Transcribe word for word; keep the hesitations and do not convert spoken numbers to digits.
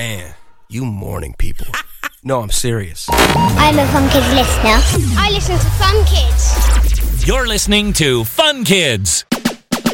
Man, you morning people. No, I'm serious. I'm a Fun Kids listener. I listen to Fun Kids. You're listening to Fun Kids.